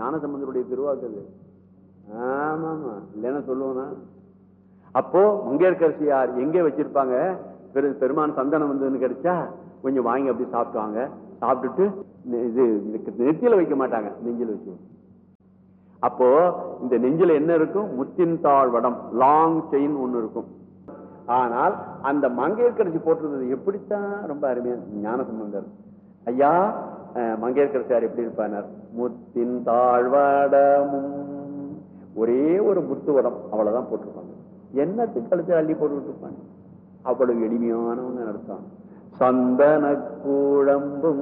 ஞானசம்பந்தருடைய திருவாக்குது. ஆமாமா, இல்லைன்னா சொல்லுவோனா? அப்போ மங்கையர்க்கரசியார் எங்கே வச்சிருப்பாங்க? பெருமான் சந்தனம் வந்து கிடைச்சா கொஞ்சம் வாங்கி அப்படி சாப்பிடுவாங்க. சாப்பிட்டுட்டு இது நெத்தியில வைக்க மாட்டாங்க, நெஞ்சில வச்சு. அப்போ இந்த நெஞ்சில என்ன இருக்கும்? முத்தின் தாழ் வடம், லாங் செயின் ஒண்ணு இருக்கும். ஆனால் அந்த மங்கையர்க்கரசி போட்டிருந்தது எப்படித்தான் ரொம்ப அருமையா ஞானசம்பந்தர் ஐயா மங்கையர்க்கரசியார் எப்படி இருப்பார்? முத்தின் தாழ்வடமும், ஒரே ஒரு முத்து வடம் அவ்வளவுதான் போட்டிருப்பாங்க. என்னத்துக்கு கழுத்து அள்ளி போட்டு இருப்பாங்க. அவ்வளவு எளிமையானவங்க நடத்தான். சந்தன கூழம்பும்,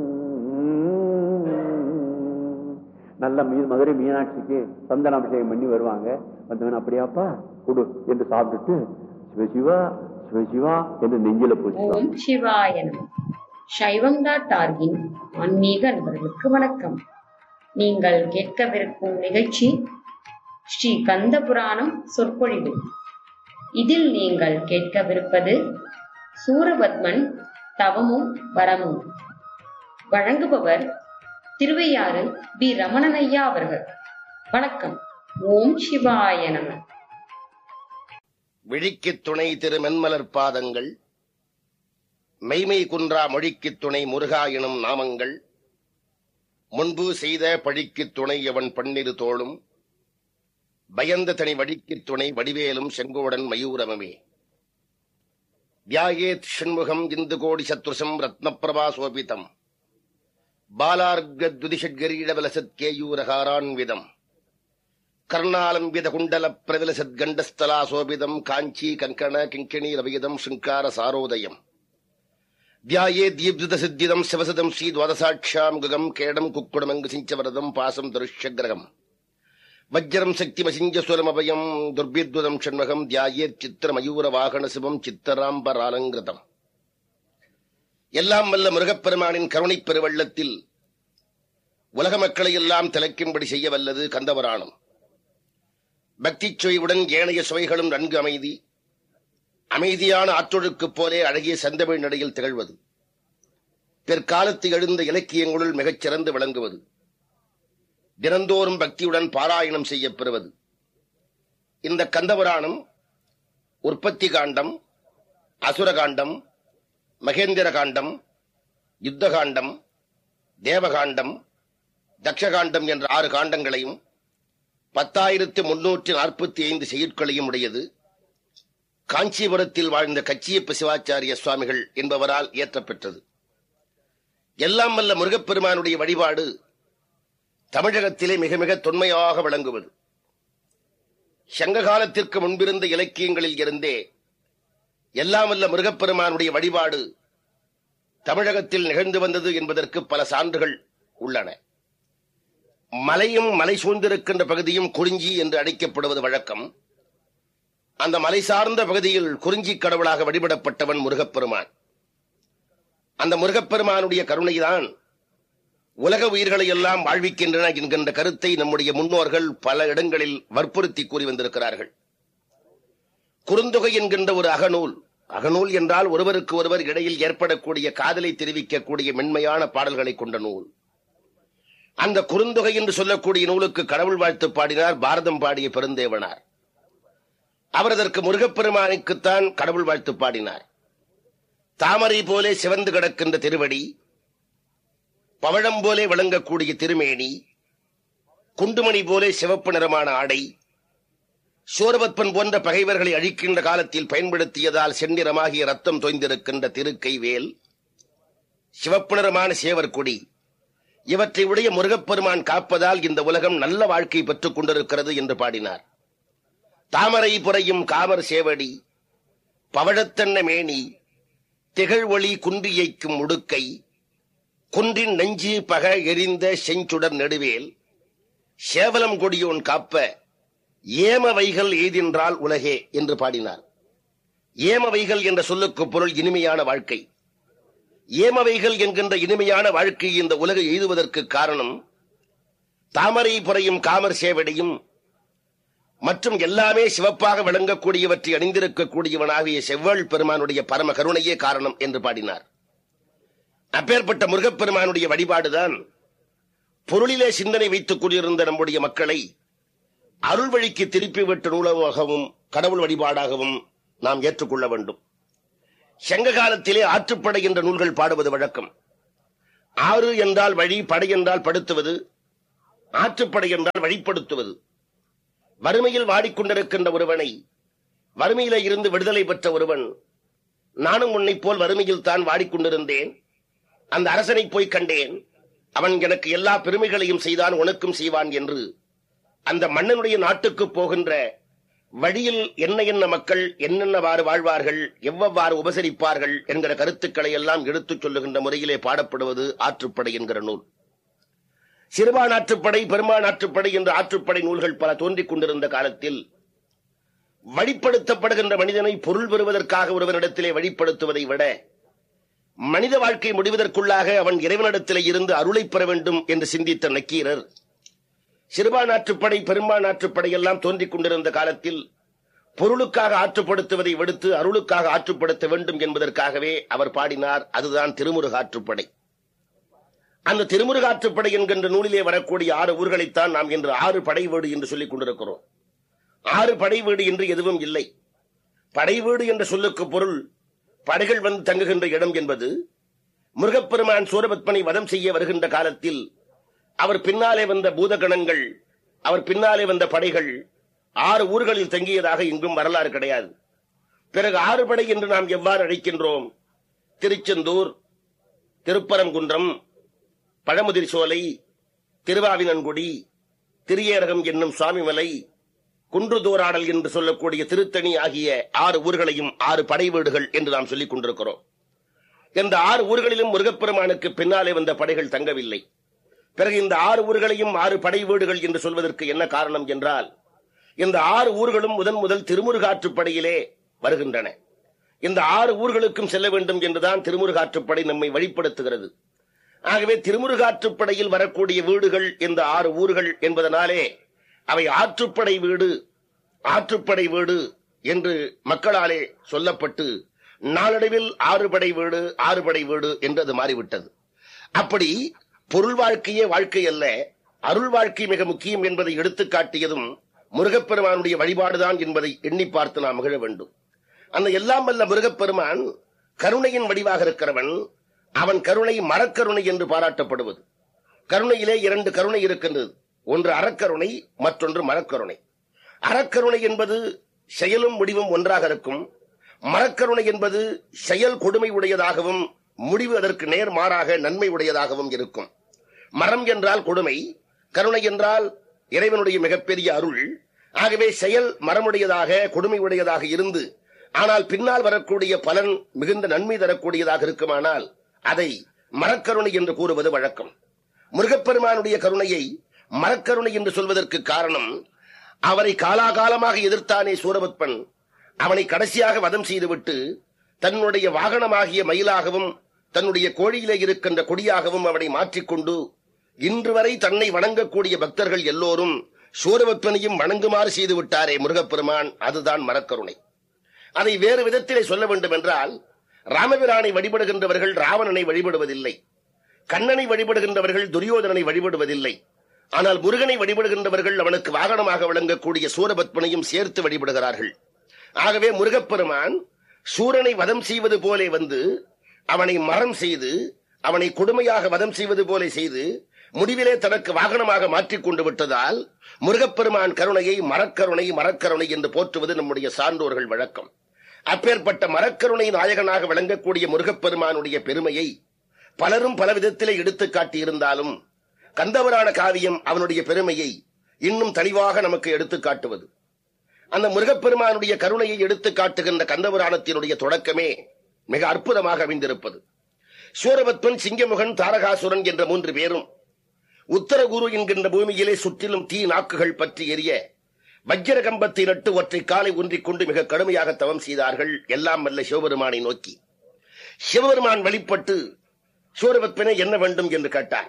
நல்ல மதுரை மீனாட்சிக்கு சந்தன அபிஷேகம் பண்ணி வருவாங்க. வந்தவன் அப்படியாப்பா கொடு என்று சாப்பிட்டுட்டு சிவசிவா சிவசிவா என்று நெஞ்சில போச்சு. ஓம் சிவாய நமः. சைவம்.org-இன் ஆன்மீக அன்பர்களுக்கு வணக்கம். நீங்கள் கேட்கவிருக்கும் நிகழ்ச்சி ஸ்ரீ கந்த புராணம் சொற்பொழிவு. இதில் நீங்கள் கேட்கவிருப்பது சூரபத்மன் தவமும் வரமும். வழங்குபவர் திருவையாறு பி. ரமணனையா அவர்கள். வணக்கம். ஓம் சிவாய நமः. விழிக்குத் துணை திரு மென்மலர் பாதங்கள், மெய்மை குன்றா மொழிக்குத் துணை முருகா எனும் நாமங்கள், முன்பு செய்த பழிக்குத் துணை அவன் பன்னிரு தோளும், பயந்த தனி வழிக்குத் துணை வடிவேலும் செங்கோடன் மயூரமே. தியாயேத் ஷண்முகம் இந்து கோடி சத்ருஷம் ரத்னப்பிரபா சோபிதம், பாலார்கத்விதிஷட்கரீடவலசத் கேயூரகாரான்விதம், கர்ணாலம்பித குண்டல பிரவிலசத் கண்டஸ்தலா சோபிதம், காஞ்சி கங்கண கிங்கிணி ரவிதம் ஸ்ருங்கார சாரோதயம். தியாயே தீப்தித சித்திதம் சிவசதம் ஸ்ரீ துவாதசாட்சாம் குகம் கேடம் குக்குடமங்கு சிஞ்சவரதம் பாசம் தருஷ்யகிரகம் வஜ்ரம் சக்தி மசிஞ்சசுரமபயம் துர்பித்வதம் ஷண்மகம் தியாயேத் சித்திர மயூர வாகன சிவம் சித்தராம்பராலங்கிருதம். எல்லாம் வல்ல முருகப்பெருமானின் கருணைப் பெருவெள்ளத்தில் உலக மக்களை எல்லாம் திளைக்கும்படி செய்ய வல்லது கந்தபுராணம். பக்தி சுவையுடன் ஏனைய சுவைகளும் நன்கு அமைதியான ஆற்றொழுக்குப் போலே அழகிய செந்தமிழ் நடையில் திகழ்வது, பிற்காலத்து எழுந்த இலக்கியங்களுள் மிகச் சிறந்து விளங்குவது, தினந்தோறும் பக்தியுடன் பாராயணம் செய்யப்பெறுவது. இந்த கந்தபுராணம் உற்பத்தி காண்டம், அசுர காண்டம், மகேந்திர காண்டம், யுத்த காண்டம், தேவகாண்டம், தக்ஷகாண்டம் என்ற 6 காண்டங்களையும் 10,345 செய்யுட்களையும் உடையது. காஞ்சிபுரத்தில் வாழ்ந்த கச்சியப்ப சிவாச்சாரிய சுவாமிகள் என்பவரால் இயற்றப்பெற்றது. எல்லாம் வல்ல முருகப்பெருமானுடைய வழிபாடு தமிழகத்திலே மிக மிக தொன்மையாக விளங்குவது. சங்க காலத்திற்கு முன்பிருந்த இலக்கியங்களில் இருந்தே எல்லாம் வல்ல முருகப்பெருமானுடைய வழிபாடு தமிழகத்தில் நிகழ்ந்து வந்தது என்பதற்கு பல சான்றுகள் உள்ளன. மலையும் மலை சூழ்ந்திருக்கின்ற பகுதியும் குறிஞ்சி என்று அழைக்கப்படுவது வழக்கம். அந்த மலை சார்ந்த பகுதியில் குறிஞ்சி கடவுளாக வழிபடப்பட்டவன் முருகப்பெருமான். அந்த முருகப்பெருமானுடைய கருணைதான் உலக உயிர்களை எல்லாம் வாழ்விக்கின்றன என்கின்ற கருத்தை நம்முடைய முன்னோர்கள் பல இடங்களில் வற்புறுத்தி கூறி வந்திருக்கிறார்கள். குறுந்தொகை என்கின்ற ஒரு அகநூல் என்றால் ஒருவருக்கு ஒருவர் இடையில் ஏற்படக்கூடிய காதலை தெரிவிக்கக்கூடிய மென்மையான பாடல்களை கொண்ட நூல். அந்த குறுந்தொகை என்று சொல்லக்கூடிய நூலுக்கு கடவுள் வாழ்த்து பாடினார் பாரதம் பாடிய பெருந்தேவனார். அவர் அதற்கு முருகப்பெருமானுக்குத்தான் கடவுள் வாழ்த்து பாடினார். தாமரை போலே சிவந்து கிடக்கின்ற திருவடி, பவழம் போலே விளங்கக்கூடிய திருமேனி, குண்டுமணி போலே சிவப்பு நிறமான ஆடை, சூரபத்மன் போன்ற பகைவர்களை அழிக்கின்ற காலத்தில் பயன்படுத்தியதால் செந்நிறமாகிய ரத்தம் தோய்ந்திருக்கின்ற திருக்கைவேல், சிவப்பு நிறமான சேவற்கொடி, இவற்றை உடைய முருகப்பெருமான் காப்பதால் இந்த உலகம் நல்ல வாழ்க்கை பெற்றுக் கொண்டிருக்கிறது என்று பாடினார். தாமரை புரையும் காமர் சேவடி, பவழத்தன்ன மேனி, திகழ் ஒளி குன்றியைக்கும் உடுக்கை, குன்றின் நெஞ்சு பக எரிந்த செஞ்சுடர் நெடுவேல், சேவலம் கொடியோன் காப்ப ஏமவைகள் ஏதென்றால் உலகே என்று பாடினார். ஏமவைகள் என்ற சொல்லுக்கு பொருள் இனிமையான வாழ்க்கை. ஏமவைகள் என்கின்ற இனிமையான வாழ்க்கை இந்த உலகை எய்துவதற்கு காரணம் தாமரை புரையும் காமர் சேவடியும் மற்றும் எல்லாமே சிவப்பாக விளங்கக்கூடியவற்றை அணிந்திருக்கக்கூடியவனாகிய செவ்வாள் பெருமானுடைய பரம கருணையே காரணம் என்று பாடினார். அப்பேற்பட்ட முருகப்பெருமானுடைய வழிபாடுதான் பொருளிலே சிந்தனை வைத்துக் கொண்டிருந்த நம்முடைய மக்களை அருள் வழிக்கு திருப்பிவிட்ட நூலகமாகவும் கடவுள் வழிபாடாகவும் நாம் ஏற்றுக்கொள்ள வேண்டும். சங்க காலத்திலே ஆற்றுப்படை என்ற நூல்கள் பாடுவது வழக்கம். ஆறு என்றால் வழி, படை என்றால் படுத்துவது, ஆற்றுப்படை என்றால் வழிப்படுத்துவது. வறுமையில் வாடிக்கொண்டிருக்கின்ற ஒருவனை, வறுமையில இருந்து விடுதலை பெற்ற ஒருவன், நானும் உன்னை போல் வறுமையில் தான் வாடிக்கொண்டிருந்தேன், அந்த அரசனை போய் கண்டேன், அவன் எனக்கு எல்லா பெருமைகளையும் செய்தான், உனக்கும் செய்வான் என்று அந்த மன்னனுடைய நாட்டுக்கு போகின்ற வழியில் என்ன மக்கள் என்னென்னவாறு வாழ்வார்கள், எவ்வளவாறு உபசரிப்பார்கள் என்கிற கருத்துக்களை எல்லாம் எடுத்துச் சொல்லுகின்ற முறையிலே பாடப்படுவது ஆற்றுப்படை என்கிற நூல். சிறுபான் ஆற்றுப்படை, பெருமான் ஆற்றுப்படை என்ற ஆற்றுப்படை நூல்கள் பல தோன்றிக் கொண்டிருந்த காலத்தில் வழிப்படுத்தப்படுகின்ற மனிதனை பொருள் பெறுவதற்காக ஒருவனிடத்திலே வழிப்படுத்துவதை விட மனித வாழ்க்கை முடிவதற்குள்ளாக அவன் இறைவனிடத்திலே இருந்து அருளை பெற வேண்டும் என்று சிந்தித்த நக்கீரர் சிறுபான் ஆற்றுப்படை, பெரும்பான் ஆற்றுப்படை எல்லாம் தோன்றிக் கொண்டிருந்த காலத்தில் பொருளுக்காக ஆற்றுப்படுத்துவதை விடுத்து அருளுக்காக ஆற்றுப்படுத்த வேண்டும் என்பதற்காகவே அவர் பாடினார். அதுதான் திருமுருகாற்றுப்படை. அந்த திருமுருகாற்றுப்படை என்கின்ற நூலிலே வரக்கூடிய 6 ஊர்களைத்தான் நாம் இன்று 6 படை வீடு என்று சொல்லிக் கொண்டிருக்கிறோம். 6 படை வீடு என்று எதுவும் இல்லை. படை வீடு என்ற சொல்லுக்கு பொருள் படைகள் வந்து தங்குகின்ற இடம் என்பது. முருகப்பெருமான் சூரபத்மனை வதம் செய்ய வருகின்ற காலத்தில் அவர் பின்னாலே வந்த பூதகணங்கள், அவர் பின்னாலே வந்த படைகள் 6 ஊர்களில் தங்கியதாக இங்கும் வரலாறு கிடையாது. பிறகு 6 படை என்று நாம் எவ்வாறு அழைக்கின்றோம்? திருச்செந்தூர், திருப்பரங்குன்றம், பழமுதிர் சோலை, திருவாவினன்குடி, திரியேரகம் என்னும் சுவாமிமலை, குன்றுதோராடல் என்று சொல்லக்கூடிய திருத்தணி ஆகிய 6 ஊர்களையும் 6 படை வீடுகள் என்று நாம் சொல்லிக் கொண்டிருக்கிறோம். இந்த 6 ஊர்களிலும் முருகப்பெருமானுக்கு பின்னாலே வந்த படைகள் தங்கவில்லை. பிறகு இந்த 6 ஊர்களையும் 6 படை வீடுகள் என்று சொல்வதற்கு என்ன காரணம் என்றால், இந்த 6 ஊர்களும் முதல் திருமுருகாற்றுப்படையிலே வருகின்றன. இந்த 6 ஊர்களுக்கும் செல்ல வேண்டும் என்றுதான் திருமுருகாற்றுப்படை நம்மை வழிப்படுத்துகிறது. ஆகவே திருமுருகாற்றுப்படையில் வரக்கூடிய வீடுகள் இந்த 6 ஊர்கள் என்பதனாலே அவை ஆற்றுப்படை வீடு, ஆற்றுப்படை வீடு என்று மக்களாலே சொல்லப்பட்டு நாளடைவில் 6 படை வீடு, 6 படை வீடு என்று அது மாறிவிட்டது. அப்படி பொருள் வாழ்க்கையே வாழ்க்கை அல்ல, அருள் வாழ்க்கை மிக முக்கியம் என்பதை எடுத்துக்காட்டியதும் முருகப்பெருமானுடைய வழிபாடுதான் என்பதை எண்ணி பார்த்து நாம் மகிழ வேண்டும். அந்த எல்லாம் வல்ல முருகப்பெருமான் கருணையின் வடிவாக இருக்கிறவன். அவன் கருணை மரக்கருணை என்று பாராட்டப்படுவது. கருணையிலே 2 கருணை இருக்கின்றது. ஒன்று அறக்கருணை, மற்றொன்று மரக்கருணை. அறக்கருணை என்பது செயலும் முடிவும் ஒன்றாக இருக்கும். மரக்கருணை என்பது செயல் கொடுமை உடையதாகவும் முடிவு அதற்கு நேர்மாறாக நன்மை உடையதாகவும் இருக்கும். மரம் என்றால் கொடுமை, கருணை என்றால் இறைவனுடைய மிகப்பெரிய அருள். ஆகவே செயல் மரமுடையதாக கொடுமை உடையதாக இருந்து ஆனால் பின்னால் வரக்கூடிய பலன் மிகுந்த நன்மை தரக்கூடியதாக இருக்குமானால் அதை மரக்கருணை என்று கூறுவது வழக்கம். முருகப்பெருமானுடைய கருணையை மரக்கருணை என்று சொல்வதற்கு காரணம், அவரை காலாகாலமாக எதிர்த்தானே சூரபத்மன், அவனை கடைசியாக வதம் செய்துவிட்டு தன்னுடைய வாகனமாகிய மயிலாகவும் தன்னுடைய கோழியிலே இருக்கின்ற கொடியாகவும் அவனை மாற்றிக்கொண்டு இன்று வரை தன்னை வணங்கக்கூடிய பக்தர்கள் எல்லோரும் சூரபத்மனையும் வணங்குமாறு செய்து விட்டாரே முருகப்பெருமான், அதுதான் மரக்கருணை. அதை வேறு விதத்திலே சொல்ல வேண்டும் என்றால், ராமபிரானை வழிபடுகின்றவர்கள் ராவணனை வழிபடுவதில்லை, கண்ணனை வழிபடுகின்றவர்கள் துரியோதனனை வழிபடுவதில்லை. ஆனால் முருகனை வழிபடுகின்றவர்கள் அவனுக்கு வாகனமாக விளங்கக்கூடிய சூரபத்மனையும் சேர்த்து வழிபடுகிறார்கள். ஆகவே முருகப்பெருமான் சூரனை வதம் செய்வது போலே வந்து அவனை மரம் செய்து அவனை கொடுமையாக வதம் செய்வது போல செய்து முடிவிலே தனக்கு வாகனமாக மாற்றிக் கொண்டு விட்டதால் முருகப்பெருமான் கருணையை மரக்கருணை மரக்கருணை என்று போற்றுவது நம்முடைய சான்றோர்கள் வழக்கம். அப்பேற்பட்ட மரக்கருணை நாயகனாக விளங்கக்கூடிய முருகப்பெருமானுடைய பெருமையை பலரும் பல விதத்திலே எடுத்துக் காட்டியிருந்தாலும் கந்தபுராண காவியம் அவனுடைய பெருமையை இன்னும் தெளிவாக நமக்கு எடுத்துக் காட்டுவது. அந்த முருகப்பெருமானுடைய கருணையை எடுத்துக் காட்டுகின்ற கந்தபுராணத்தினுடைய தொடக்கமே மிக அற்புதமாக அமைந்திருப்பது. சூரபத்மன், சிங்கமுகன், தாரகாசுரன் என்ற 3 பேரும் உத்தரகுரு என்கின்ற பூமியிலே சுற்றிலும் தீ நாக்குகள் பற்றி எரிய வஜ்ர கம்பத்தை நட்டு ஒற்றை காலை ஊன்றிக் கொண்டு மிக கடுமையாக தவம் செய்தார்கள். எல்லாம் வல்ல சிவபெருமானை நோக்கி. சிவபெருமான் வழிபட்டு சூரபத்மனை என்ன வேண்டும் என்று கேட்டார்.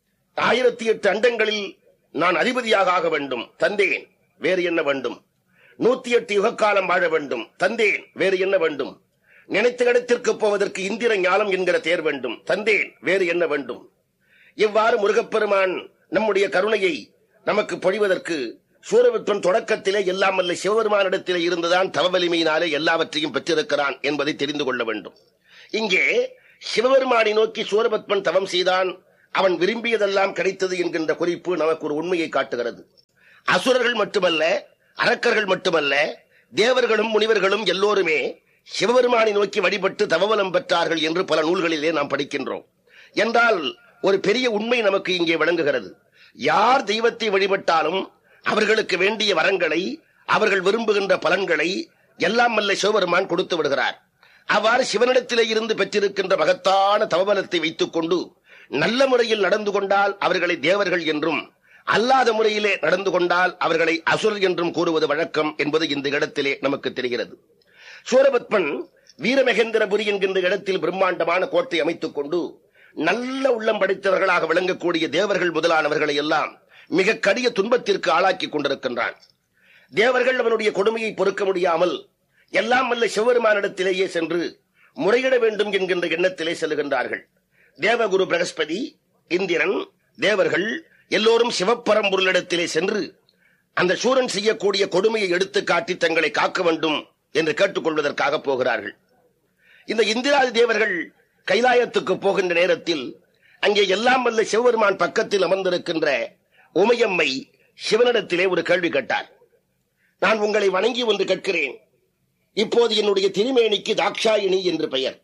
1008 அண்டங்களில் நான் அதிபதியாக ஆக வேண்டும், தந்தேன். வேறு என்ன வேண்டும்? 108 யுகக்காலம் வாழ வேண்டும், தந்தேன். வேறு என்ன வேண்டும்? நினைத்த இடத்திற்கு போவதற்கு இந்திர ஞானம் என்கிற தேர் வேண்டும், தந்தேன். வேறு என்ன வேண்டும்? இவ்வாறு முருகப்பெருமான் நம்முடைய கருணையை நமக்கு பொழிவதற்கு சூரபத்மன் தொடக்கத்திலே எல்லாம் வல்ல சிவபெருமானிடத்திலே இருந்துதான் தவ வலிமையினாலே எல்லாவற்றையும் பெற்றிருக்கிறான் என்பதை தெரிந்து கொள்ள வேண்டும். இங்கே சிவபெருமானை நோக்கி சூரபத்மன் தவம் செய்தான், அவன் விரும்பியதெல்லாம் கிடைத்தது என்கின்ற குறிப்பு நமக்கு ஒரு உண்மையை காட்டுகிறது. அசுரர்கள் மட்டுமல்ல, அரக்கர்கள் மட்டுமல்ல, தேவர்களும் முனிவர்களும் எல்லோருமே சிவபெருமானை நோக்கி வழிபட்டு தவபலம் பெற்றார்கள் என்று பல நூல்களிலே நாம் படிக்கின்றோம். என்றால் ஒரு பெரிய உண்மை நமக்கு இங்கே விளங்குகிறது. யார் தெய்வத்தை வழிபட்டாலும் அவர்களுக்கு வேண்டிய வரங்களை, அவர்கள் விரும்புகின்ற பலன்களை எல்லாம் வல்ல சிவபெருமான் கொடுத்து விடுகிறார். அவ்வாறு சிவனிடத்திலே இருந்து பெற்றிருக்கின்ற மகத்தான தவபலத்தை வைத்துக் கொண்டு நல்ல முறையில் நடந்து கொண்டால் அவர்களை தேவர்கள் என்றும், அல்லாத முறையிலே நடந்து கொண்டால் அவர்களை அசுரர் என்றும் கூறுவது வழக்கம் என்பது இந்த இடத்திலே நமக்கு தெரிகிறது. சூரபத்மன் வீரமகேந்திரபுரி என்கின்ற இடத்தில் பிரம்மாண்டமான கோட்டை அமைத்துக் கொண்டு நல்ல உள்ளம் படைத்தவர்களாக விளங்கக்கூடிய தேவர்கள் முதலானவர்களை எல்லாம் மிக கடிய துன்பத்திற்கு ஆளாக்கி கொண்டிருக்கின்றான். தேவர்கள் அவனுடைய கொடுமையை பொறுக்க முடியாமல் எல்லாம் வல்ல சிவபெருமானிடத்திலேயே சென்று முறையிட வேண்டும் என்கின்ற எண்ணத்திலே செல்கின்றார்கள். தேவகுரு பிரகஸ்பதி, இந்திரன், தேவர்கள் எல்லோரும் சிவப்பரம்பொருளிடத்திலே சென்று அந்த சூரன் செய்யக்கூடிய கொடுமையை எடுத்து காட்டி தங்களை காக்க வேண்டும் என்று கேட்டுக்கொள்வதற்காக போகிறார்கள். இந்த இந்திராதி தேவர்கள் கைலாயத்துக்கு போகின்ற நேரத்தில் அங்கே எல்லாம் வல்ல சிவபெருமான் பக்கத்தில் அமர்ந்திருக்கின்ற உமையம்மை சிவனிடத்திலே ஒரு கேள்வி கேட்டார். நான் உங்களை வணங்கி ஒன்று கேட்கிறேன். இப்போது என்னுடைய திருமேனிக்கு தாக்ஷாயினி என்று பெயர்.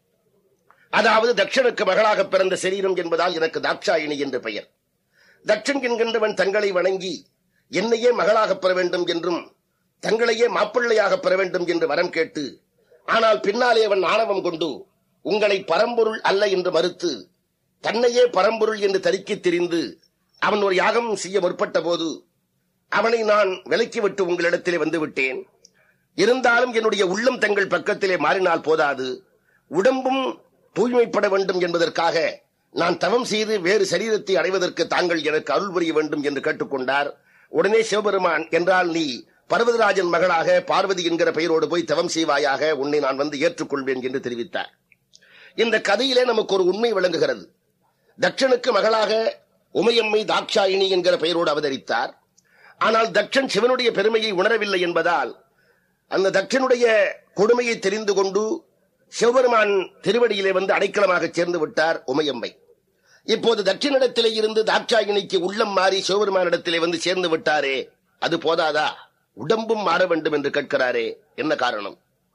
அதாவது தட்சனுக்கு மகளாக பிறந்த சரீரம் என்பதால் எனக்கு தாக்ஷாயினி என்று பெயர். தட்சன் என்கின்றவன் தங்களை வணங்கி என்னையே மகளாக பெற வேண்டும் என்றும் தங்களையே மாப்பிள்ளையாக பெற வேண்டும் என்று வரம் கேட்டு, ஆனால் பின்னாலே அவன் ஆணவம் கொண்டு உங்களை பரம்பொருள் அல்ல என்று மறுத்து தன்னையே பரம்பொருள் என்று தரிக்கி திரிந்து அவன் ஒரு யாகம் செய்ய முற்பட்ட போது அவனை நான் விலக்கிவிட்டு உங்களிடத்திலே வந்து விட்டேன். இருந்தாலும் என்னுடைய உள்ளம் தங்கள் பக்கத்திலே மாறினால் போதாது, உடம்பும் தூய்மைப்பட வேண்டும் என்பதற்காக நான் தவம் செய்து வேறு சரீரத்தை அடைவதற்கு தாங்கள் எனக்கு அருள் புரிய வேண்டும் என்று கேட்டுக்கொண்டார். உடனே சிவபெருமான், என்றால் நீ பர்வதராஜன் மகளாக பார்வதி என்கிற பெயரோடு போய் தவம் செய்வாயாக, உன்னை நான் வந்து ஏற்றுக்கொள்வேன் என்று தெரிவித்தார். இந்த கதையிலே நமக்கு ஒரு உண்மை விளங்குகிறது. தட்சனுக்கு மகளாக உமையம்மை தாக்ஷாயினி என்கிற பெயரோடு அவதரித்தார். ஆனால் தட்சன் சிவனுடைய பெருமையை உணரவில்லை என்பதால் அந்த தட்சனுடைய கொடுமையை தெரிந்து கொண்டு சிவபெருமான் திருவடியிலே வந்து அடைக்கலமாக சேர்ந்து விட்டார் உமையம்மை. இப்போது தட்சனிடத்திலே இருந்து தாக்ஷாயினிக்கு உள்ளம் மாறி சிவபெருமானிடத்திலே வந்து சேர்ந்து விட்டாரே, அது போதாதா, உடம்பும் மாற வேண்டும் என்று கேட்கிறாரே, என்ன காரணம்?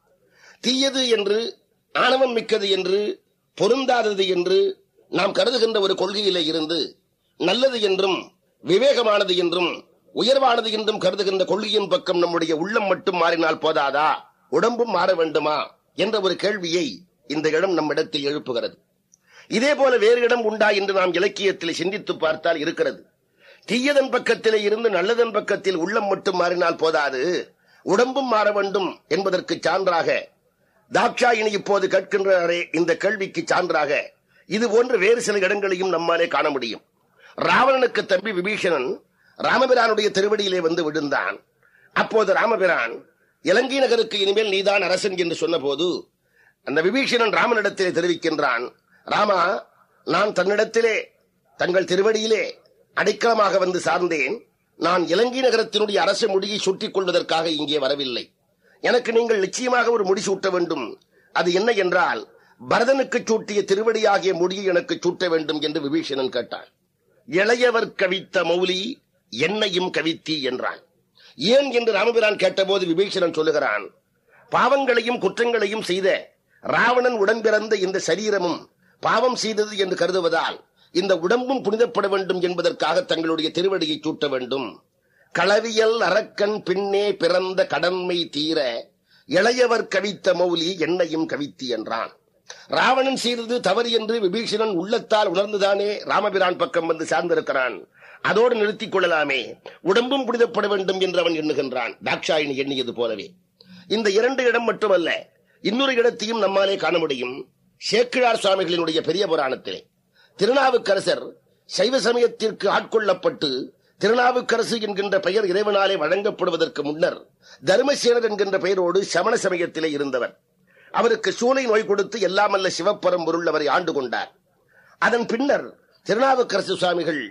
தீயது என்று, ஆணவம் மிக்கது என்று, பொருந்தாதது என்று நாம் கருதுகின்ற ஒரு கொள்கையிலே இருந்து நல்லது என்றும் விவேகமானது என்றும் உயர்வானது என்றும் கருதுகின்ற கொள்கையின் பக்கம் நம்முடைய உள்ளம் மட்டும் மாறினால் போதாதா, உடம்பும் மாற வேண்டுமா என்ற ஒரு கேள்வியை இந்த இடம் நம்மிடத்தில் எழுப்புகிறது. இதே போல வேறு இடம் உண்டா என்று நாம் இலக்கியத்தில் சிந்தித்து பார்த்தால் இருக்கிறது. தீயதன் பக்கத்திலே இருந்து நல்லதன் பக்கத்தில் உள்ளம் மட்டும் மாறினால் போதாது, உடம்பும் மாற வேண்டும் என்பதற்கு சான்றாக தாக்ஷாயினி இப்போது கேட்கின்றாரே, இந்த கேள்விக்கு சான்றாக இது போன்ற வேறு சில இடங்களையும் நம்மாலே காண முடியும். ராவணனுக்கு தம்பி விபீஷணன் ராமபிரானுடைய திருவடியிலே வந்து விழுந்தான். அப்போது ராமபிரான் இலங்கை நகருக்கு இனிமேல் நீதான் அரசன் என்று சொன்ன போது அந்த விபீஷணன் ராமனிடத்திலே தெரிவிக்கின்றான், ராமா, நான் தன்னிடத்திலே தங்கள் திருவடியிலே அடைக்கலமாக வந்து சார்ந்தேன். நான் இலங்கை நகரத்தினுடைய அரச முடியை சுட்டிக் கொள்வதற்காக இங்கே வரவில்லை. எனக்கு நீங்கள் நிச்சயமாக ஒரு முடி சூட்ட வேண்டும். அது என்ன என்றால், பரதனுக்கு சூட்டிய திருவடியாகிய முடியை எனக்கு சூட்ட வேண்டும் என்று விபீஷணன் கேட்டான். இளையவர் கவித்த மௌலி என்னையும் கவித்தி என்றான். ஏன் என்று ராமபிரான் கேட்டபோது விபீஷணன் சொல்லுகிறான், பாவங்களையும் குற்றங்களையும் செய்த ராவணன் உடன் பிறந்த இந்த சரீரமும் பாவம் செய்தது என்று கருதுவதால் இந்த உடம்பும் புனிதப்பட வேண்டும் என்பதற்காக தங்களுடைய திருவடியை சூட்ட வேண்டும். களவியல் அரக்கன் பின்னே பிறந்த கடன்மை தீர இளையவர் கவித்த மௌலி என்னையும் கவித்தி என்றான். ராவணன் செய்தது தவறு என்று விபீஷணன் உள்ளத்தால் உணர்ந்துதானே ராமபிரான் பக்கம் வந்து சார்ந்திருக்கிறான். அதோடு நிறுத்திக் கொள்ளலாமே, உடம்பும் புனிதப்பட வேண்டும் என்று அவன் எண்ணுகின்றான். தாக்ஷாயினி எண்ணியது போலவே இந்த இரண்டு இடம் மட்டுமல்ல, இன்னொரு இடத்தையும் நம்மாலே காண முடியும். சேக்கிழார் சுவாமிகளினுடைய பெரிய புராணத்திலே திருநாவுக்கரசர் சைவ சமயத்திற்கு ஆட்கொள்ளப்பட்டு திருநாவுக்கரசு என்கின்ற பெயர் இறைவனாலே வழங்கப்படுவதற்கு முன்னர் தர்மசேனர் என்கின்ற பெயரோடு சமண சமயத்திலே இருந்தவர். அவருக்கு சூளை நோய் கொடுத்து எல்லாமல்ல சிவப்பரம்பொருள் அவரை ஆண்டு கொண்டார். அதன் பின்னர் திருநாவுக்கரசு சுவாமிகள்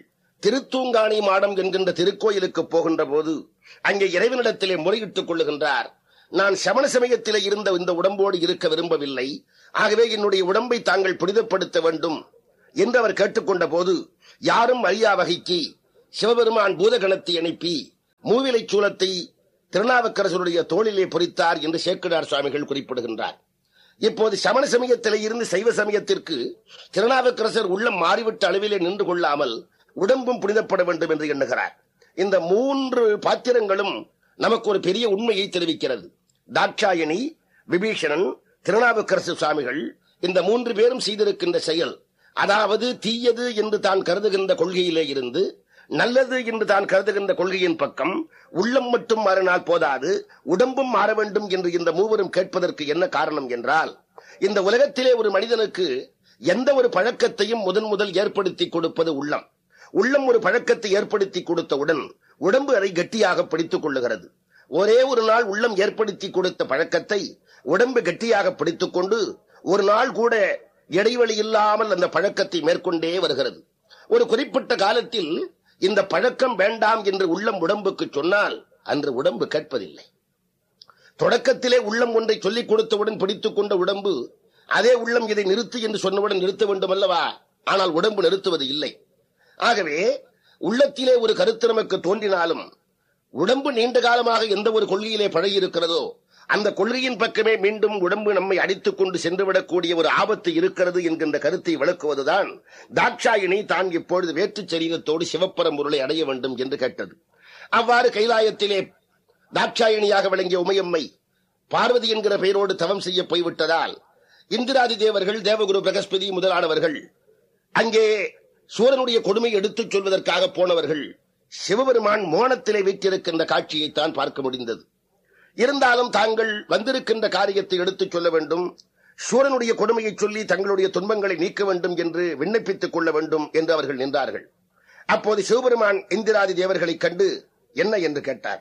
திருத்தூங்காணி மாடம் என்கின்ற திருக்கோயிலுக்கு போகின்ற போது அங்கே இறைவனிடத்திலே முறையிட்டுக் கொள்ளுகின்றார். நான் சமண சமயத்திலே இருந்த இந்த உடம்போடு இருக்க விரும்பவில்லை, ஆகவே என்னுடைய உடம்பை தாங்கள் புனிதப்படுத்த வேண்டும் என்று அவர் கேட்டுக்கொண்ட போது யாரும் அறியா வகைக்கு சிவபெருமான் பூதகணத்தை அனுப்பி மூவிலை சூலத்தை திருநாவுக்கரசருடைய தோளிலே பொறித்தார் என்று சேக்கிழார் சுவாமிகள் குறிப்பிடுகின்றார். இப்போது சமண சமயத்திலே இருந்து சைவ சமயத்திற்கு திருநாவுக்கரசர் உள்ளம் மாறிவிட்ட அளவிலே நின்று கொள்ளாமல் உடம்பும் புனிதப்பட வேண்டும் என்று எண்ணுகிறார். இந்த 3 பாத்திரங்களும் நமக்கு ஒரு பெரிய உண்மையை தெரிவிக்கிறது. தாட்சாயணி, விபீஷணன், திருநாவுக்கரசு சுவாமிகள் இந்த 3 பேரும் செய்திருக்கின்ற செயல், அதாவது தீயது என்று தான் கருதுகின்ற கொள்கையிலே இருந்து நல்லது என்று தான் கருதுகின்ற கொள்கையின் பக்கம் உள்ளம் மட்டும் மாறினால் போதாது, உடம்பும் மாற வேண்டும் என்று இந்த மூவரும் கேட்பதற்கு என்ன காரணம் என்றால், இந்த உலகத்திலே ஒரு மனிதனுக்கு எந்த ஒரு பழக்கத்தையும் முதல் ஏற்படுத்தி கொடுப்பது உள்ளம். உள்ளம் ஒரு பழக்கத்தை ஏற்படுத்தி கொடுத்தவுடன் உடம்பு அதை கட்டியாக பிடித்துக் கொள்ளுகிறது. ஒரே ஒரு நாள் உள்ளம் ஏற்படுத்தி கொடுத்த பழக்கத்தை உடம்பு கட்டியாக பிடித்துக் கொண்டு ஒரு நாள் கூட இடைவெளி இல்லாமல் அந்த பழக்கத்தை மேற்கொண்டே வருகிறது. ஒரு குறிப்பிட்ட காலத்தில் இந்த பழக்கம் வேண்டாம் என்று உள்ளம் உடம்புக்கு சொன்னால் அன்று உடம்பு கேட்பதில்லை. தொடக்கத்திலே உள்ளம் ஒன்றை சொல்லிக் கொடுத்தவுடன் பிடித்துக் கொண்ட உடம்பு அதே உள்ளம் இதை நிறுத்து என்று சொன்னவுடன் நிறுத்த வேண்டும் அல்லவா? ஆனால் உடம்பு நிறுத்துவது இல்லை. ஆகவே உள்ளத்திலே ஒரு கருத்து நமக்கு தோன்றினாலும் உடம்பு நீண்ட காலமாக எந்த ஒரு கொள்கையிலே பழகி இருக்கிறதோ அந்த கொள்கையின் பக்கமே மீண்டும் உடம்பு நம்மை அடித்துக் கொண்டு சென்றுவிடக்கூடிய ஒரு ஆபத்து இருக்கிறது என்கின்ற கருத்தை விளக்குவதுதான் தாட்சாயணி தான் இப்பொழுது வேற்றுச் சரீரத்தோடு சிவப்பரம்பொருளை அடைய வேண்டும் என்று கேட்டது. அவ்வாறு கைலாயத்திலே தாட்சாயணியாக விளங்கிய உமையம்மை பார்வதி என்கிற பெயரோடு தவம் செய்ய போய்விட்டதால் இந்திராதி தேவர்கள், தேவகுரு பிரகஸ்பதி முதலானவர்கள் அங்கே சூரனுடைய கொடுமை எடுத்துச் சொல்வதற்காக போனவர்கள் சிவபெருமான் மோனத்திலே வீற்றிருக்கின்ற காட்சியைத்தான் பார்க்க முடிந்தது. இருந்தாலும் தாங்கள் வந்திருக்கின்ற காரியத்தை எடுத்துச் சொல்ல வேண்டும், சூரனுடைய கொடுமையை சொல்லி தங்களுடைய துன்பங்களை நீக்க வேண்டும் என்று விண்ணப்பித்துக் கொள்ள வேண்டும் என்று அவர்கள் நின்றார்கள். அப்போது சிவபெருமான் இந்திராதி தேவர்களை கண்டு என்ன என்று கேட்டார்.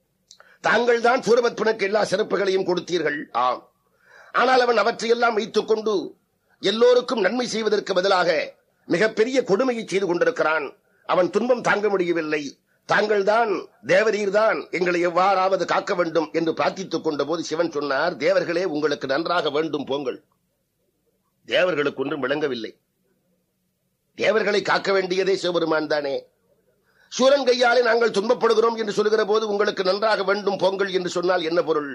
தாங்கள் தான் சூரபத்மனுக்கு எல்லா சிறப்புகளையும் கொடுத்தீர்கள், ஆம். ஆனால் அவன் அவற்றையெல்லாம் வைத்துக் கொண்டு எல்லோருக்கும் நன்மை செய்வதற்கு பதிலாக மிகப்பெரிய கொடுமையை செய்து கொண்டிருக்கிறான். அவன் துன்பம் தாங்க முடியவில்லை. தாங்கள் தான் தேவரீர் தான் எங்களை எவ்வாறாவது காக்க வேண்டும் என்று பிரார்த்தித்துக் கொண்ட போது சிவன் சொன்னார், தேவர்களே உங்களுக்கு நன்றாக வேண்டும் போங்கள். தேவர்களுக்கு ஒன்றும் விளங்கவில்லை. தேவர்களை காக்க வேண்டியதே சிவபெருமான் தானே. சூரன் கையாலே நாங்கள் துன்பப்படுகிறோம் என்று சொல்லுகிற போது உங்களுக்கு நன்றாக வேண்டும் போங்கள் என்று சொன்னால் என்ன பொருள்?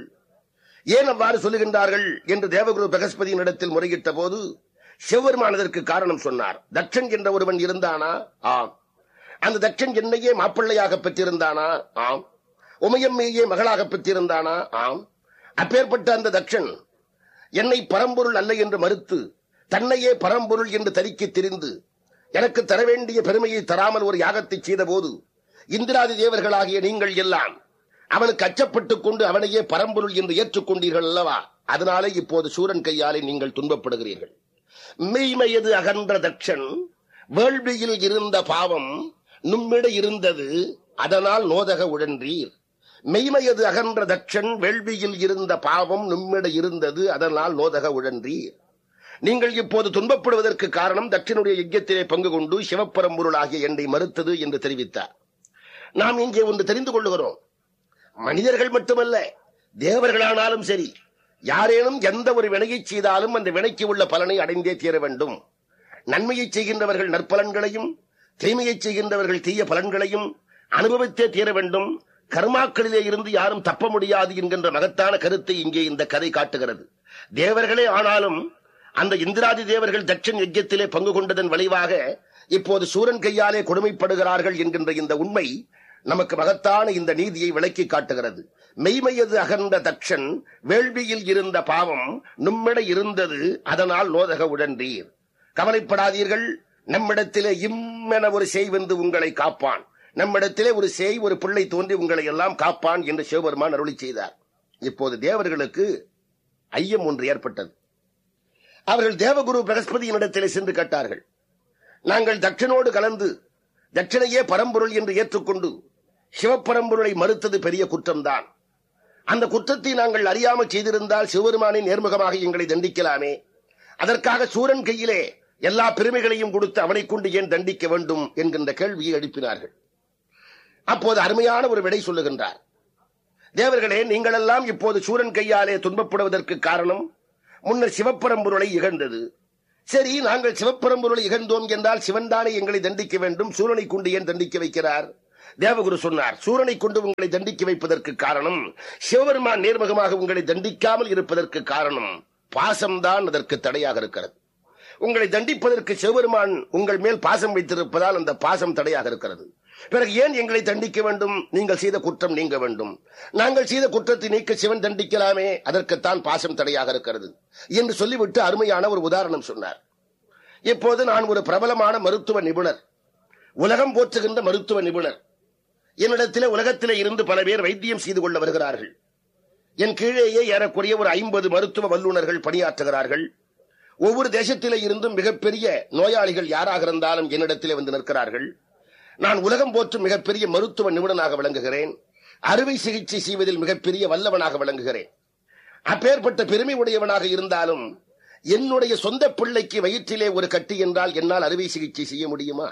ஏன் அவ்வாறு சொல்லுகின்றார்கள் என்று தேவகுரு பிரகஸ்பதியின் இடத்தில் முறையிட்ட போது சிவபெருமானதற்கு காரணம் சொன்னார். தட்சன் என்ற ஒருவன் இருந்தானா? ஆம். அந்த தட்சன் என்னையே மாப்பிள்ளையாக பெற்றிருந்தானா? ஆம். உமையம்மையே மகளாக பெற்றிருந்தானா? ஆம். அப்பேற்பட்ட அந்த தட்சன் என்னை பரம்பொருள் அல்ல என்று மறுத்து தன்னையே பரம்பொருள் என்று தரிக்கி திரிந்து எனக்கு தர வேண்டிய பெருமையை தராமல் ஒரு யாகத்தை செய்த போது இந்திராதி தேவர்களாகிய நீங்கள் எல்லாம் அவனுக்கு அச்சப்பட்டுக் கொண்டு அவனையே பரம்பொருள் என்று ஏற்றுக்கொண்டீர்கள் அல்லவா? அதனாலே இப்போது சூரன் கையாலே நீங்கள் துன்பப்படுகிறீர்கள். மெய்மையது அகன்ற தட்சன் வேள்வியில் இருந்த பாவம் நும்மிட இருந்தது, அதனால் நோதக உழன்றீர். மெய்மையது அகன்ற தட்சன் வேள்வியில் இருந்த பாவம் நும்மிட இருந்தது, அதனால் நோதக உழன்றீர். நீங்கள் இப்போது துன்பப்படுவதற்கு காரணம் தட்சனுடைய யஜ்ஞத்திலே பங்கு கொண்டு சிவப்பரம்பொருள் ஆகிய என்னை மறுத்தது என்று தெரிவித்தார். நாம் இங்கே ஒன்று தெரிந்து கொள்ளுகிறோம். மனிதர்கள் மட்டுமல்ல, தேவர்களானாலும் சரி, யாரேனும் எந்த ஒரு வினையை செய்தாலும் அந்த வினைக்கு உள்ள பலனை அடைந்தே தீர வேண்டும். நன்மையை செய்கின்றவர்கள் நற்பலன்களையும் தீமையை செய்கின்றவர்கள் தீய பலன்களையும் அனுபவித்தே தீர வேண்டும். கர்மாக்களிலே இருந்து யாரும் தப்ப முடியாது என்கின்ற மகத்தான கருத்தை இங்கே இந்த கதை காட்டுகிறது. தேவர்களே ஆனாலும் அந்த இந்திராதி தேவர்கள் தட்சன் யஜ்ஞத்திலே பங்கு கொண்டதன் விளைவாக இப்போது சூரன் கையாலே கொடுமைப்படுகிறார்கள் என்கின்ற இந்த உண்மை நமக்கு மகத்தான இந்த நீதியை விளக்கி காட்டுகிறது. மெய்மையது அகன்ற தட்சன் வேள்வியில் இருந்த பாவம் நும்மிட இருந்தது, அதனால் நோதக உழன்றீர். கவலைப்படாதீர்கள், நம்மிடத்திலே இம்மென ஒரு செய் வந்து உங்களை காப்பான். நம்மிடத்திலே ஒரு செய், ஒரு பிள்ளை தோன்றி உங்களை எல்லாம் காப்பான் என்று சிவபெருமான் அருளி செய்தார். இப்போது தேவர்களுக்கு ஐயம் ஒன்று ஏற்பட்டது. அவர்கள் தேவகுரு பிரகஸ்பதியினிடத்திலே சென்று கேட்டார்கள், நாங்கள் தட்சனோடு கலந்து தட்சணையே பரம்பொருள் என்று ஏற்றுக்கொண்டு சிவப்பரம்பொருளை மறுத்தது பெரிய குற்றம்தான். அந்த குற்றத்தை நாங்கள் அறியாமல் செய்திருந்தால் சிவபெருமானை நேர்முகமாக எங்களை தண்டிக்கலாமே. அதற்காக சூரன் கையிலே எல்லா பெருமைகளையும் கொடுத்து அவனை கொண்டு ஏன் தண்டிக்க வேண்டும் என்கின்ற கேள்வியை எழுப்பினார்கள். அப்போது அருமையான ஒரு விடை சொல்லுகின்றார். தேவர்களே, நீங்கள் எல்லாம் இப்போது சூரன் கையாலே துன்பப்படுவதற்கு காரணம் முன்னர் சிவப்பரம்பொருளை இகழ்ந்தது. சரி, நாங்கள் சிவப்பரம்பொருளை இகழ்ந்தோம் என்றால் சிவன் தானே எங்களை தண்டிக்க வேண்டும், சூரனை கொண்டு ஏன் தண்டிக்க வைக்கிறார்? தேவகுரு சொன்னார், சூரனை கொண்டு உங்களை தண்டிக்க வைப்பதற்கு காரணம் சிவபெருமான் நேர்முகமாக உங்களை தண்டிக்காமல் இருப்பதற்கு காரணம் பாசம்தான் அதற்கு தடையாக இருக்கிறது. உங்களை தண்டிப்பதற்கு சிவபெருமான் உங்கள் மேல் பாசம் வைத்திருப்பதால் அந்த பாசம் தடையாக இருக்கிறது. பிறகு ஏன் எங்களை தண்டிக்க வேண்டும்? நீங்கள் செய்த குற்றம் நீங்க வேண்டும். நாங்கள் செய்த குற்றத்தை நீக்க சிவன் தண்டிக்கலாமே, அதற்குத்தான் பாசம் தடையாக இருக்கிறது என்று சொல்லிவிட்டு அருமையான ஒரு உதாரணம் சொன்னார். இப்போது நான் ஒரு பிரபலமான மருத்துவ நிபுணர், உலகம் போற்றுகின்ற மருத்துவ நிபுணர். என்னிடத்திலே உலகத்திலே இருந்து பல பேர் வைத்தியம் செய்து கொள்ள வருகிறார்கள். என் கீழேயே ஏறக்குறைய ஒரு 50 மருத்துவ வல்லுநர்கள் பணியாற்றுகிறார்கள். ஒவ்வொரு தேசத்திலே இருந்தும் மிகப்பெரிய நோயாளிகள் யாராக இருந்தாலும் என்னிடத்திலே வந்து நிற்கிறார்கள். நான் உலகம் போற்றும் மிகப்பெரிய மருத்துவ நிபுணனாக விளங்குகிறேன். அறுவை சிகிச்சை செய்வதில் மிகப்பெரிய வல்லவனாக விளங்குகிறேன். அப்பேற்பட்ட பெருமை உடையவனாக இருந்தாலும் என்னுடைய சொந்த பிள்ளைக்கு வயிற்றிலே ஒரு கட்டி என்றால் என்னால் அறுவை சிகிச்சை செய்ய முடியுமா?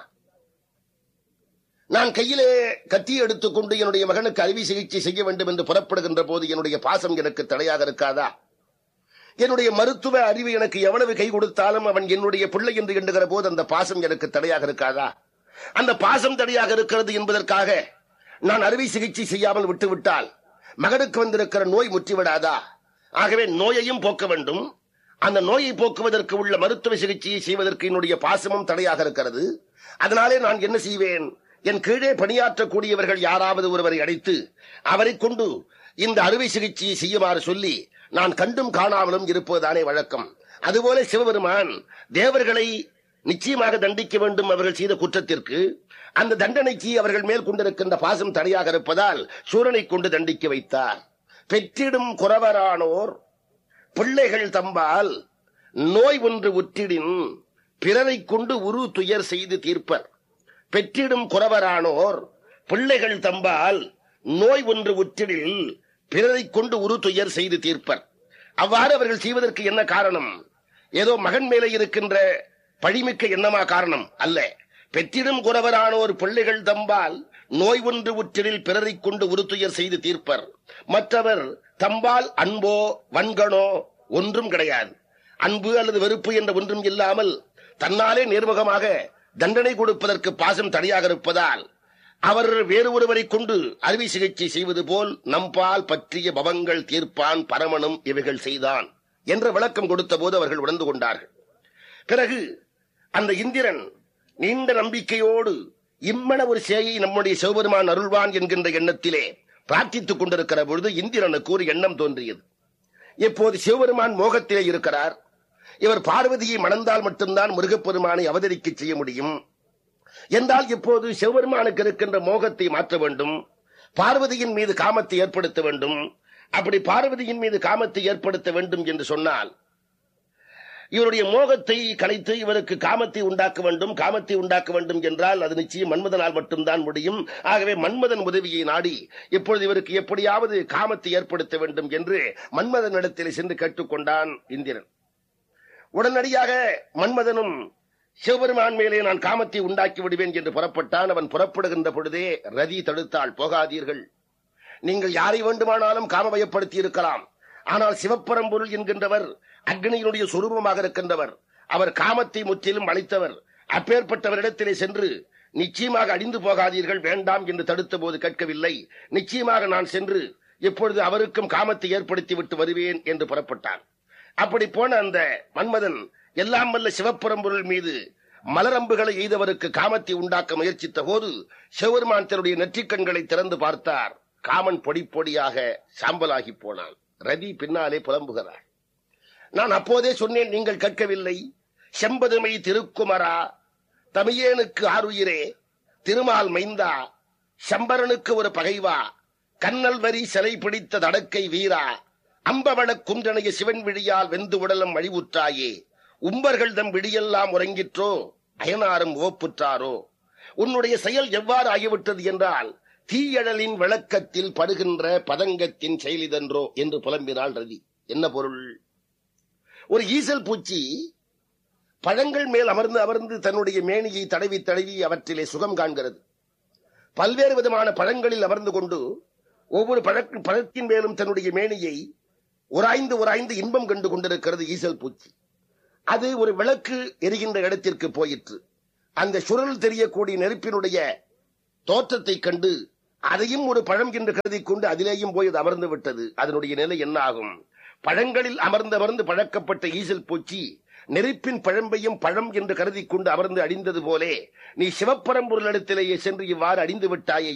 நான் கையிலே கத்தி எடுத்துக்கொண்டு என்னுடைய மகனுக்கு அறுவை சிகிச்சை செய்ய வேண்டும் என்று புறப்படுகின்ற போது என்னுடைய பாசம் எனக்கு தடையாக இருக்காதா? என்னுடைய மருத்துவ அறிவு எனக்கு எவ்வளவு கை கொடுத்தாலும் அவன் என்னுடைய பிள்ளை என்று எண்ணுகிற போது அந்த பாசம் எனக்கு தடையாக இருக்காதா? அந்த பாசம் தடையாக இருக்கிறது என்பதற்காக நான் அறுவை சிகிச்சை செய்யாமல் விட்டுவிட்டால் மகனுக்கு வந்திருக்கிற நோய் முற்றிவிடாதா? ஆகவே நோயையும் போக்க வேண்டும். அந்த நோயை போக்குவதற்கு உள்ள மருத்துவ சிகிச்சையை செய்வதற்கு என்னுடைய பாசமும் தடையாக இருக்கிறது. அதனாலே நான் என்ன செய்வேன்? என் கீழே பணியாற்றக்கூடியவர்கள் யாராவது ஒருவரை அழைத்து அவரை கொண்டு இந்த அறுவை சிகிச்சையை செய்யுமாறு சொல்லி நான் கண்டும் காணாமலும் இருப்பதுதானே வழக்கம். அதுபோல சிவபெருமான் தேவர்களை நிச்சயமாக தண்டிக்க வேண்டும் அவர்கள் செய்த குற்றத்திற்கு. அந்த தண்டனைக்கு அவர்கள் மேல் கொண்டிருக்கின்ற பாசம் தடையாக இருப்பதால் சூரனை கொண்டு தண்டிக்க வைத்தார். பெற்றிடும் குறவரானோர் பிள்ளைகள் தம்பால் நோய் ஒன்று உற்றிடின் பிறரை கொண்டு உரு துயர் செய்து தீர்ப்பர். பெற்றிடும் குறவரானோர் பிள்ளைகள் தம்பால் நோய் ஒன்று உற்றிடில் பிறரை கொண்டு உரு துயர் செய்து தீர்ப்பர். அவ்வாறு அவர்கள் செய்வதற்கு என்ன காரணம்? ஏதோ மகன் மேலே இருக்கின்ற பழிமிக்க எண்ணமா காரணம் அல்ல. பெற்றிடும் குறவரானோர் பிள்ளைகள் தம்பால் நோய் ஒன்று உற்றிடில் பிறரை கொண்டு உரு துயர் செய்து தீர்ப்பர். மற்றவர் தம்பால் அன்போ வன்கணோ ஒன்றும் கிடையாது. அன்பு அல்லது வெறுப்பு என்ற ஒன்றும் இல்லாமல் தன்னாலே நேர்முகமாக தண்டனை கொடுப்பதற்கு பாசம் தடையாக இருப்பதால் அவர் வேறு ஒருவரை கொண்டு அறுவை சிகிச்சை செய்வது போல் நம்பால் பற்றிய பவங்கள் தீர்ப்பான் பரமனும் இவைகள் செய்தான் என்ற விளக்கம் கொடுத்த போது அவர்கள் உணர்ந்து கொண்டார்கள். பிறகு அந்த இந்திரன் நீண்ட நம்பிக்கையோடு இம்மன ஒரு சேயை நம்முடைய சிவபெருமான் அருள்வான் என்கின்ற எண்ணத்திலே பிரார்த்தித்துக் கொண்டிருக்கிற பொழுது இந்திரனுக்கு ஒரு எண்ணம் தோன்றியது. இப்போது சிவபெருமான் மோகத்திலே இருக்கிறார். இவர் பார்வதியை மணந்தால் மட்டும்தான் முருகப்பெருமானை அவதரிக்க செய்ய முடியும் என்றால் இப்போது சிவபெருமானுக்கு இருக்கின்ற மோகத்தை மாற்ற வேண்டும், பார்வதியின் மீது காமத்தை ஏற்படுத்த வேண்டும். அப்படி பார்வதியின் மீது காமத்தை ஏற்படுத்த வேண்டும் என்று சொன்னால் இவருடைய மோகத்தை கலைத்து இவருக்கு காமத்தை உண்டாக்க வேண்டும். காமத்தை உண்டாக்க வேண்டும் என்றால் அது நிச்சயம் மன்மதனால் மட்டும்தான் முடியும். ஆகவே மன்மதன் உதவியை நாடி இப்பொழுது இவருக்கு எப்படியாவது காமத்தை ஏற்படுத்த வேண்டும் என்று மன்மதனிடத்தில் சென்று கேட்டுக்கொண்டான் இந்திரன். உடனடியாக மன்மதனும் சிவபெருமான் மேலே நான் காமத்தை உண்டாக்கி விடுவேன் என்று புறப்பட்டான். அவன் புறப்படுகின்ற பொழுதே ரதி தடுத்தாள். போகாதீர்கள், நீங்கள் யாரை வேண்டுமானாலும் காமவயப்படுத்தி இருக்கலாம், ஆனால் சிவப்பரம்பொருள் என்கின்றவர் அக்னியினுடைய சொரூபமாக இருக்கின்றவர். அவர் காமத்தை முற்றிலும் அளித்தவர். அப்பேற்பட்டவரிடத்திலே சென்று நிச்சயமாக அழிந்து போகாதீர்கள், வேண்டாம் என்று தடுத்த போது கேட்கவில்லை. நிச்சயமாக நான் சென்று இப்பொழுது அவருக்கும் காமத்தை ஏற்படுத்தி விட்டு வருவேன் என்று புறப்பட்டான். அப்படி போன அந்த மன்மதன் எல்லாம் வல்ல சிவப்பரம்பொருள் மீது மலரம்புகளை எய்தவருக்கு காமத்தை உண்டாக்க முயற்சித்த போது சிவபெருமான் தன்னுடைய நெற்றிக்கண்களை திறந்து பார்த்தார். காமன் பொடி பொடியாக சாம்பலாகி போனான். ரதி பின்னாலே புலம்புகிறார். நான் அப்போதே சொன்னேன், நீங்கள் கேட்கவில்லை. செம்பதுமை திருக்குமரா, தமியேனுக்கு ஆறுயிரே, திருமால் மைந்தா, சம்பரனுக்கு ஒரு பகைவா, கண்ணல் வரி சிலை பிடித்த தடக்கை வீரா, அம்பவள குன்றனைய சிவன் விழியால் வெந்து உடலம் அழிவுற்றாயே, உம்பர்கள் தம் விழியெல்லாம் உறங்கிற்றோ, அயனாரும் ஓப்புற்றாரோ, உன்னுடைய செயல் எவ்வாறு ஆகிவிட்டது என்றால் தீயழலின் விளக்கத்தில் படுகின்ற பதங்கத்தின் செயலிதன்றோ என்று புலம்பினாள் ரதி. என்ன பொருள்? ஒரு ஈசல் பூச்சி பழங்கள் மேல் அமர்ந்து அமர்ந்து தன்னுடைய மேனியை தடவி தடவி அவற்றிலே சுகம் காண்கிறது. பல்வேறு விதமான பழங்களில் அமர்ந்து கொண்டு ஒவ்வொரு பழத்தின் மேலும் தன்னுடைய மேனியை உராய்ந்து உராய்ந்து இன்பம் கண்டு கொண்டிருக்கிறது ஈசல் பூச்சி. அது ஒரு விளக்கு எரிகின்ற இடத்திற்கு போயிற்று. அந்த சுழல் தெரியக்கூடிய நெருப்பினுடைய தோற்றத்தை கண்டு அதையும் ஒரு பழம் என்று கருதி கொண்டு அதிலேயும் போய் அது அமர்ந்து விட்டது. அதனுடைய நிலை என்ன ஆகும்? பழங்களில் அமர்ந்து பழக்கப்பட்ட ஈசல் பூச்சி நெருப்பின் பழம்பையும் பழம் என்று கருதி கொண்டு அமர்ந்து அடிந்தது போலே நீ சிவப்பரம்பொருளிடத்திலேயே சென்று இவ்வாறு அடிந்து விட்டாயே